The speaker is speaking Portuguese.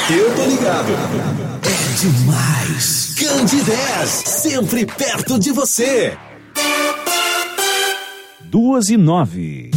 Eu tô ligado. É demais. Candidez, sempre perto de você. 2:09.